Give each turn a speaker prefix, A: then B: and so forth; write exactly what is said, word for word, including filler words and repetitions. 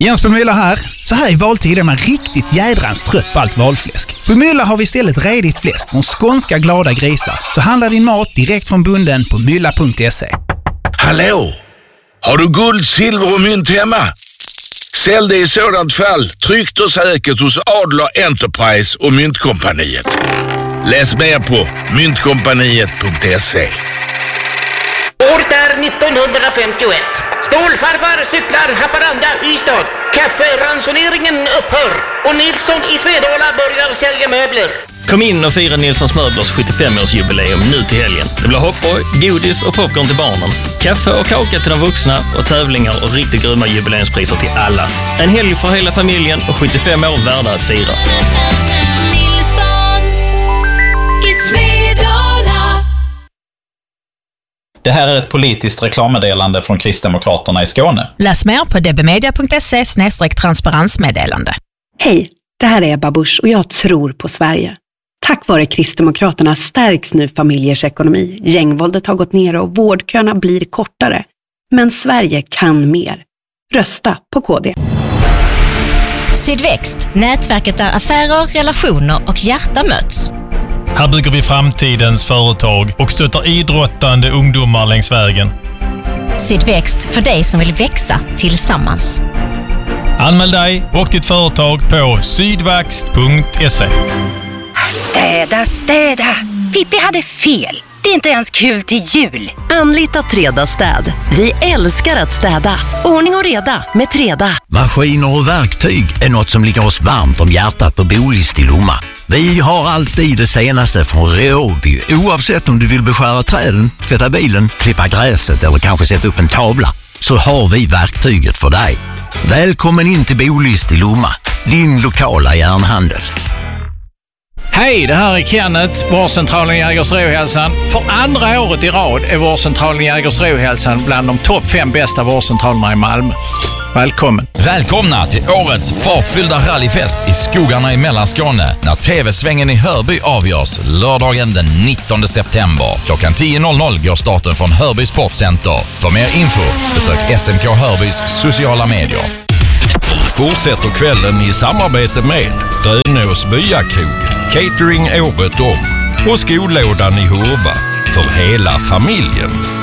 A: Jens på Mylla här. Så här i valtiden är man riktigt jädrans trött på allt valfläsk. På Mylla har vi istället redigt fläsk från skånska glada grisar. Så handla din mat direkt från bunden på mylla punkt se.
B: Hallå! Har du guld, silver och mynt hemma? Sälj det i sådant fall tryggt och säkert hos Adler Enterprise och Myntkompaniet. Läs mer på myntkompaniet punkt se.
C: Året är nittonhundrafemtioett. Stålfarfar cyklar Haparanda, Ystad. Kafferansoneringen upphör och Nilsson i Svedala börjar sälja möbler.
D: Kom in och fira Nilssons Möblers sjuttiofem-årsjubileum nu till helgen. Det blir hoppborg, godis och popcorn till barnen. Kaffe och kaka till de vuxna och tävlingar och riktigt grymma jubileumspriser till alla. En helg för hela familjen och sjuttiofem år värda att fira.
E: Nilssons i Svedala.
F: Det här är ett politiskt reklammeddelande från Kristdemokraterna i Skåne.
G: Läs mer på dbmedia punkt se slash transparensmeddelande.
H: Hej, det här är Ebba Busch och jag tror på Sverige. Tack vare Kristdemokraterna stärks nu familjers ekonomi. Gängvåldet har gått ner och vårdköerna blir kortare. Men Sverige kan mer. Rösta på K D.
E: Sydväxt, nätverket där affärer, relationer och hjärta möts.
I: Här bygger vi framtidens företag och stöttar idrottande ungdomar längs vägen.
E: Sydväxt, för dig som vill växa tillsammans.
I: Anmäl dig och ditt företag på sydväxt punkt se.
J: Städa, städa. Pippi hade fel. Det är inte ens kul till jul. Anlita Treda städ. Vi älskar att städa. Ordning och reda med Treda.
K: Maskiner och verktyg är något som ligger oss varmt om hjärtat på Bolist i Lomma. Vi har alltid det senaste från Ryobi. Oavsett om du vill beskära träden, tvätta bilen, klippa gräset eller kanske sätta upp en tavla, så har vi verktyget för dig. Välkommen in till Bolist i Lomma, din lokala järnhandel.
L: Hej, det här är Kenneth, vårdcentralen Jägersro-hälsan. För andra året i rad är vårdcentralen Jägersro-hälsan bland de topp fem bästa vårdcentralerna i Malmö. Välkommen.
M: Välkomna till årets fartfyllda rallyfest i skogarna i Mellanskåne när T V-svängen i Hörby avgörs lördagen den nittonde september. Klockan tio går starten från Hörby Sportcenter. För mer info besök S M K Hörbys sociala medier.
N: Fortsätter kvällen i samarbete med Grönås Byakrog, catering året om och skolådan i Hurba för hela familjen.